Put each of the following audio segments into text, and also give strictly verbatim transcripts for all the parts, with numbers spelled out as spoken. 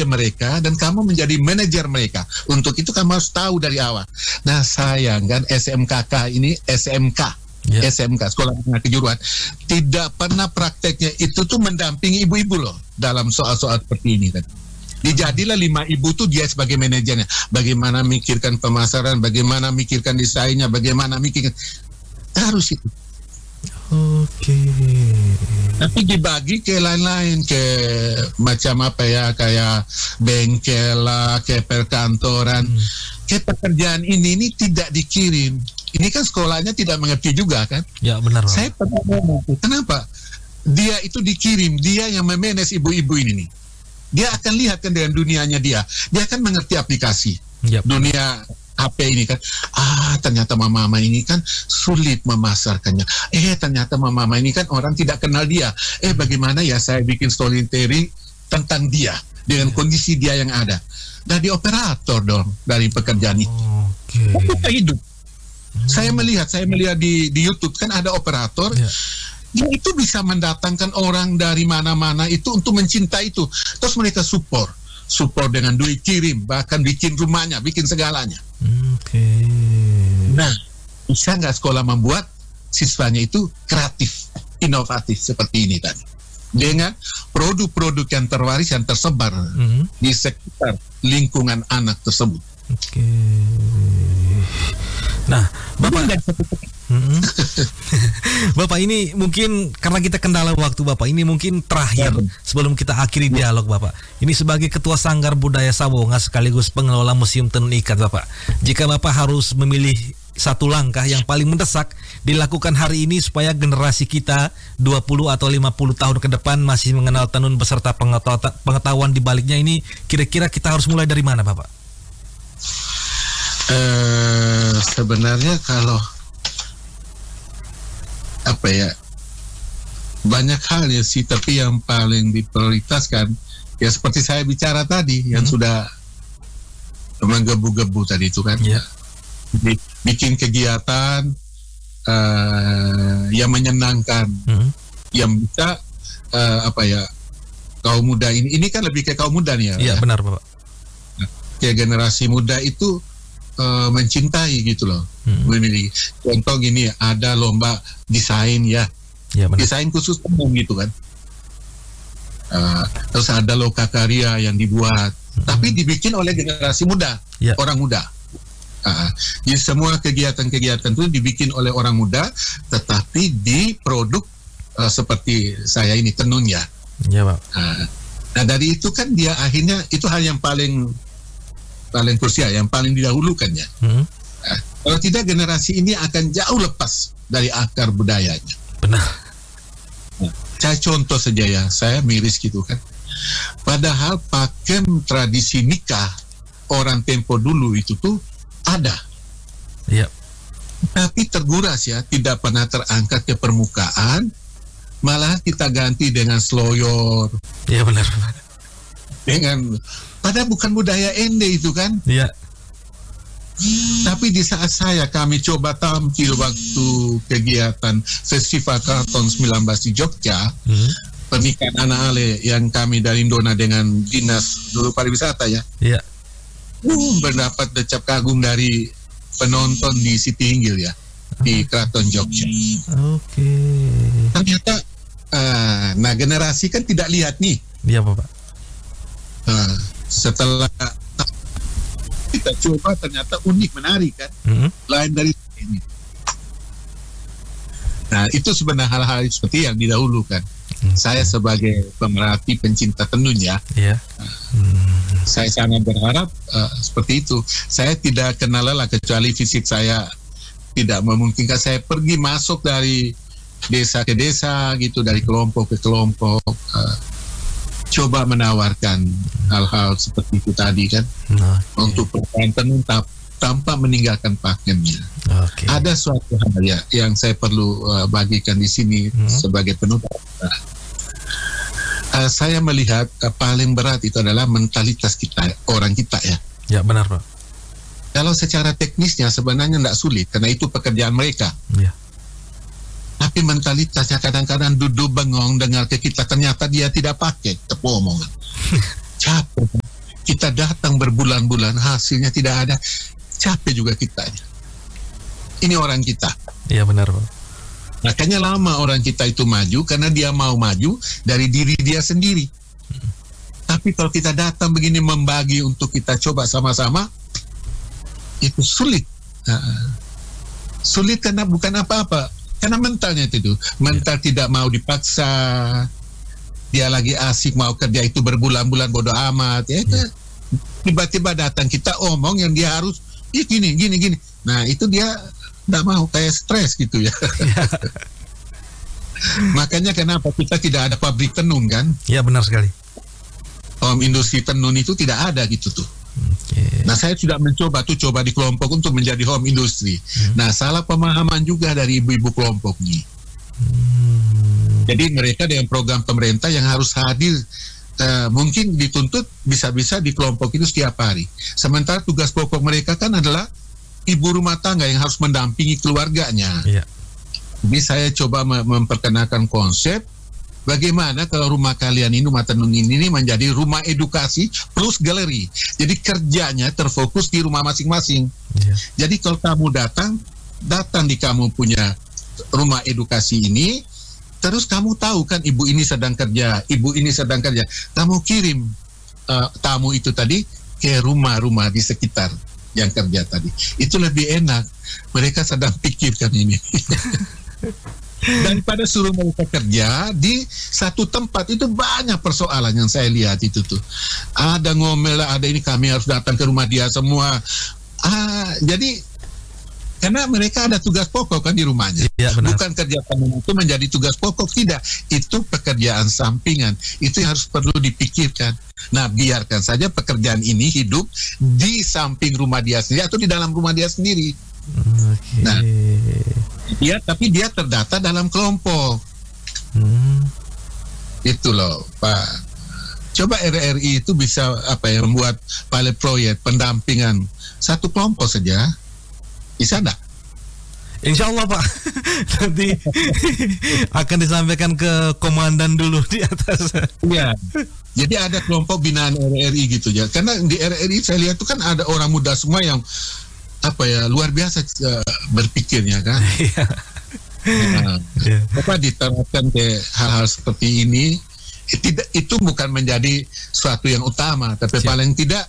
ke mereka dan kamu menjadi manajer mereka. Untuk itu kamu harus tahu dari awal. Nah sayang kan S M K K ini S M K. Yeah. S M K, Sekolah Menengah Kejuruan, tidak pernah prakteknya itu tuh mendampingi ibu-ibu loh dalam soal-soal seperti ini kan. Dijadilah lima ibu tuh dia sebagai manajernya. Bagaimana mikirkan pemasaran, bagaimana mikirkan desainnya, bagaimana mikirkan. Harus itu. Oke. Okay. Tapi dibagi ke lain-lain, ke macam apa ya, kayak bengkel lah, ke perkantoran. Hmm. Ke pekerjaan ini ini tidak dikirim. Ini kan sekolahnya tidak mengerti juga kan? Ya benar. Saya pernah ngomong, kenapa? Dia itu dikirim, dia yang memanage ibu-ibu ini nih. Dia akan lihat kan dengan dunianya dia. Dia akan mengerti aplikasi. Yep. Dunia H P ini kan. Ah, ternyata mama-mama ini kan sulit memasarkannya. Eh, ternyata mama-mama ini kan orang tidak kenal dia. Eh, bagaimana ya saya bikin storytelling tentang dia dengan yeah. kondisi dia yang ada. Dari operator dong dari pekerjaan itu. Okay. Kita hidup. Hmm. Saya melihat, saya melihat di di YouTube kan ada operator. Yeah. Dia itu bisa mendatangkan orang dari mana-mana itu untuk mencintai itu. Terus mereka support, support dengan duit kirim, bahkan bikin rumahnya, bikin segalanya. Oke. Okay. Nah, bisa nggak sekolah membuat siswanya itu kreatif, inovatif seperti ini tadi, dengan produk-produk yang terwaris yang tersebar mm-hmm. di sekitar lingkungan anak tersebut. Oke. Okay. Nah, Bapak, mm-hmm. Bapak ini mungkin karena kita kendala waktu Bapak, ini mungkin terakhir ya, sebelum kita akhiri dialog Bapak. Ini sebagai Ketua Sanggar Budaya Sawonga sekaligus pengelola Museum Tenun Ikat Bapak. Jika Bapak harus memilih satu langkah yang paling mendesak dilakukan hari ini supaya generasi kita dua puluh atau lima puluh tahun ke depan masih mengenal tenun beserta pengetahuan di baliknya ini, kira-kira kita harus mulai dari mana Bapak? Uh, sebenarnya kalau apa ya, banyak hal ya sih, tapi yang paling diprioritaskan ya seperti saya bicara tadi, hmm. yang sudah menggebu-gebu tadi itu kan, yeah. bikin kegiatan uh, yang menyenangkan, hmm. yang bisa uh, apa ya, kaum muda ini, ini kan lebih ke kaum muda nih ya. Iya, benar Bapak. Nah, ya generasi muda itu Uh, mencintai gitu loh. Hmm. Contoh gini, ada lomba desain ya, ya desain khusus umum gitu kan. Uh, terus ada lokakarya yang dibuat, hmm. tapi dibikin oleh generasi muda, ya. orang muda. Uh, jadi semua kegiatan-kegiatan itu dibikin oleh orang muda, tetapi di produk uh, seperti saya ini tenun ya. Ya Pak. Uh, nah dari itu kan dia akhirnya itu hal yang paling paling krusial, yang paling didahulukan ya. Hmm. Nah, kalau tidak generasi ini akan jauh lepas dari akar budayanya. Benar. Nah, saya contoh saja ya, saya miris gitu kan. Padahal pakem tradisi nikah orang tempo dulu itu tuh ada. Iya. Tapi terguras ya, tidak pernah terangkat ke permukaan. Malah kita ganti dengan sloyor. Iya benar. Dengan padahal bukan budaya ende itu kan. Iya. Tapi di saat saya kami coba tampil waktu kegiatan Festival Keraton sembilan belas di Jogja, hmm. pernikahan anak Ale yang kami dari Indona dengan Dinas Dulu Pariwisata ya. Iya. Uh, mendapat decap kagum dari penonton di Siti Hinggil ya, di Keraton Jogja. Oke. Okay. Ternyata, uh, nah generasi kan tidak lihat nih. Iya Bapak. Uh, setelah kita coba ternyata unik, menarik kan, mm-hmm. lain dari ini. Nah itu sebenarnya hal-hal seperti yang didahulukan. Mm-hmm. Saya sebagai pemerhati pencinta tenun ya, yeah. uh, mm-hmm. saya sangat berharap uh, seperti itu. Saya tidak kenal lelah kecuali fisik saya tidak memungkinkan saya pergi masuk dari desa ke desa gitu, dari kelompok ke kelompok. Uh, coba menawarkan hal-hal seperti itu tadi kan, okay. untuk perempuan tenun tanpa meninggalkan pakemnya. Okay. Ada suatu hal ya yang saya perlu uh, bagikan di sini hmm. sebagai penutup. Uh, saya melihat uh, paling berat itu adalah mentalitas kita, orang kita ya. Ya benar Pak. Kalau secara teknisnya sebenarnya tidak sulit karena itu pekerjaan mereka. Ya. Tapi mentalitasnya kadang-kadang duduk bengong dengar ke kita, ternyata dia tidak pakai, tepuk omongan. Capek. kita datang berbulan-bulan, hasilnya tidak ada, capek juga kita. Ini orang kita. Iya benar, Pak. Makanya lama orang kita itu maju, karena dia mau maju dari diri dia sendiri. Hmm. Tapi kalau kita datang begini membagi untuk kita coba sama-sama, itu sulit. Nah, sulit karena bukan apa-apa, karena mentalnya itu, mental ya. Tidak mau dipaksa. Dia lagi asik mau kerja itu berbulan-bulan bodoh amat, ya. Ya. Tiba-tiba datang kita omong yang dia harus, ih gini, gini, gini. Nah itu dia tidak mau, kayak stres gitu ya. Ya. Makanya kenapa kita tidak ada pabrik tenun kan? Ya benar sekali. Home industri tenun itu tidak ada gitu tuh. Okay. Nah saya sudah mencoba tuh, coba di kelompok untuk menjadi home industry. Hmm. Nah salah pemahaman juga dari ibu-ibu kelompok nih. Hmm. Jadi mereka dengan program pemerintah yang harus hadir, uh, mungkin dituntut bisa-bisa di kelompok itu setiap hari. Sementara tugas pokok mereka kan adalah ibu rumah tangga yang harus mendampingi keluarganya. Yeah. Jadi saya coba memperkenalkan konsep bagaimana kalau rumah kalian ini, rumah tenun ini menjadi rumah edukasi plus galeri. Jadi kerjanya terfokus di rumah masing-masing. Yeah. Jadi kalau kamu datang, datang di kamu punya rumah edukasi ini, terus kamu tahu kan ibu ini sedang kerja, ibu ini sedang kerja. Kamu kirim uh, tamu itu tadi ke rumah-rumah di sekitar yang kerja tadi. Itu lebih enak. Mereka sedang pikirkan ini. Daripada suruh mereka kerja di satu tempat, itu banyak persoalan yang saya lihat itu tuh. Ada ngomel, ada ini, kami harus datang ke rumah dia semua. Ah, jadi karena mereka ada tugas pokok kan di rumahnya. Ya, bukan kerja tenun itu menjadi tugas pokok, tidak. Itu pekerjaan sampingan. Itu yang harus perlu dipikirkan. Nah, biarkan saja pekerjaan ini hidup di samping rumah dia sendiri atau di dalam rumah dia sendiri. Okay. Nah, dia tapi dia terdata dalam kelompok. Hmm. Itu loh, Pak. Coba R R I itu bisa apa ya, membuat pilot proyek pendampingan satu kelompok saja. Bisa enggak? Insya Allah Pak. Nanti akan disampaikan ke komandan dulu di atas. Iya. Jadi ada kelompok binaan R R I gitu ya. Karena di R R I saya lihat itu kan ada orang muda semua yang apa ya, luar biasa uh, berpikirnya kan. Iya. Nah, yeah. Apa diterapkan ke hal-hal seperti ini, tidak, itu bukan menjadi suatu yang utama, tapi Siap. paling tidak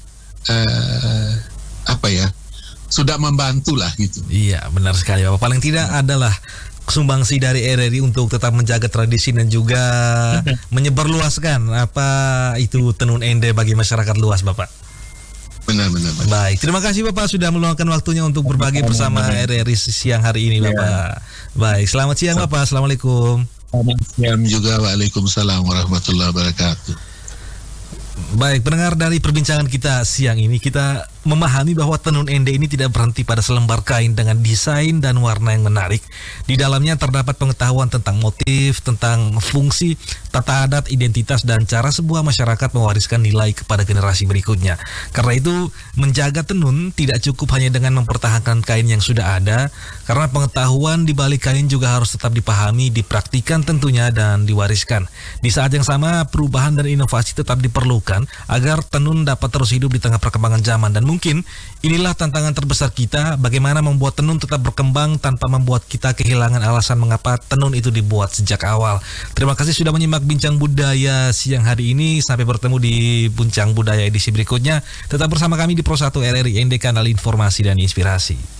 uh, apa ya, sudah membantu lah gitu. Iya benar sekali Bapak. Paling tidak adalah sumbangsi dari R R I untuk tetap menjaga tradisi dan juga menyebarluaskan apa itu tenun ende bagi masyarakat luas Bapak. Benar-benar. Baik, terima kasih Bapak sudah meluangkan waktunya untuk berbagi bersama R R I siang hari ini Bapak. Baik, selamat siang Bapak. Assalamualaikum. Selamat siang juga. Waalaikumsalam warahmatullahi wabarakatuh. Baik, pendengar, dari perbincangan kita siang ini kita memahami bahwa tenun ende ini tidak berhenti pada selembar kain dengan desain dan warna yang menarik. Di dalamnya terdapat pengetahuan tentang motif, tentang fungsi, tata adat, identitas, dan cara sebuah masyarakat mewariskan nilai kepada generasi berikutnya. Karena itu, menjaga tenun tidak cukup hanya dengan mempertahankan kain yang sudah ada, karena pengetahuan di balik kain juga harus tetap dipahami, dipraktikkan tentunya, dan diwariskan. Di saat yang sama, perubahan dan inovasi tetap diperlukan agar tenun dapat terus hidup di tengah perkembangan zaman. Dan mungkin inilah tantangan terbesar kita, bagaimana membuat tenun tetap berkembang tanpa membuat kita kehilangan alasan mengapa tenun itu dibuat sejak awal. Terima kasih sudah menyimak Bincang Budaya siang hari ini. Sampai bertemu di Bincang Budaya edisi berikutnya. Tetap bersama kami di Pro satu R R I Ende, kanal informasi dan inspirasi.